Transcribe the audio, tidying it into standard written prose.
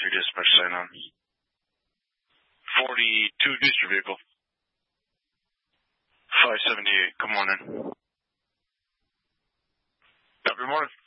dispatch sign on. 42 booster vehicle. 578, good morning. Good morning.